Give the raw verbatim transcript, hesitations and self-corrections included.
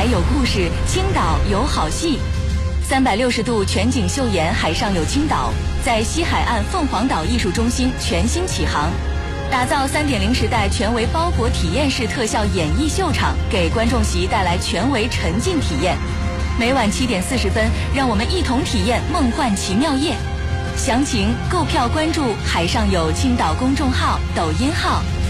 有故事，青岛有好戏。三百六十度全景秀演海上有青岛，在西海岸凤凰岛艺术中心全新启航，打造 三点零 时代全为包裹体验式特效演艺秀场，给观众席带来全为沉浸体验。每晚七点四十分，让我们一同体验梦幻奇妙夜。详情购票关注海上有青岛公众号、抖音号、